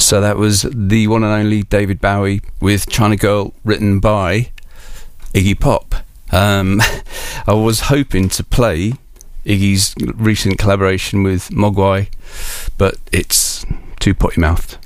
So that was the one and only David Bowie with China Girl, written by Iggy Pop. I was hoping to play Iggy's recent collaboration with Mogwai, but it's too potty-mouthed.